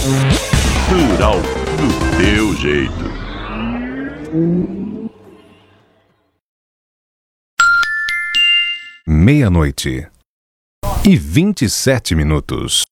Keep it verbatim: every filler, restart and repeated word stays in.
Plural do teu jeito. Meia-noite e vinte e sete minutos.